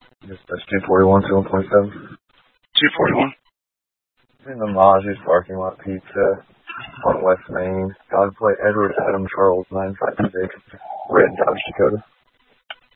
Just that's 241, 227. 241. In the Maji's parking lot pizza on West Main. Godplay Edward Adam Charles 956. Red Dodge Dakota.